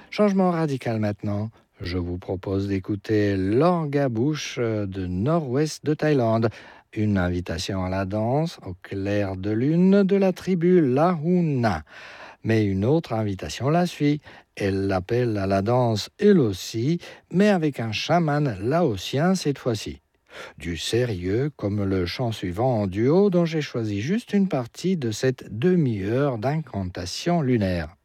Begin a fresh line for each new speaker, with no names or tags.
Changement radical maintenant. Je vous propose d'écouter l'orgabouche de nord-ouest de Thaïlande. Une invitation à la danse au clair de lune de la tribu Lahuna. Mais une autre invitation la suit. Elle l'appelle à la danse elle aussi, mais avec un chaman laotien cette fois-ci. Du sérieux comme le chant suivant en duo dont j'ai choisi juste une partie de cette demi-heure d'incantation lunaire.